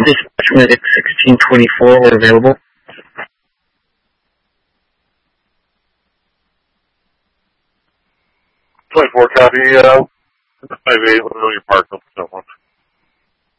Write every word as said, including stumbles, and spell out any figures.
Dispatch Medic sixteen twenty-four are available. twenty-four copy, uh, five eight, we'll know your park up to someone.